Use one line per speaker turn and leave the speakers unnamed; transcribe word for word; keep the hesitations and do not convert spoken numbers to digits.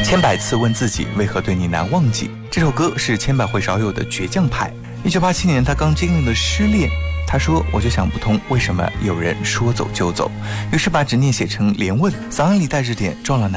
千百次问自己为何对你难忘记。这首歌是千百惠少有的倔强派。一九八七年，他刚经历了失恋，他说：“我就想不通，为什么有人说走就走？”于是把执念写成连问，嗓音里带着点撞了